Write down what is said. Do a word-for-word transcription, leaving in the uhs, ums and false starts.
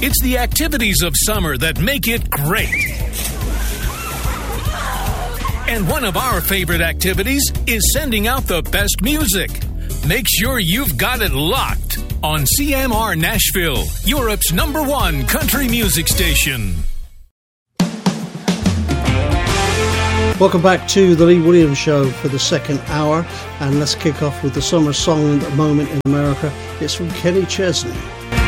It's the activities of summer that make it great. And one of our favorite activities is sending out the best music. Make sure you've got it locked on C M R Nashville, Europe's number one country music station. Welcome back to the Lee Williams Show for the second hour, and let's kick off with the summer song at the moment in America. It's from Kenny Chesney.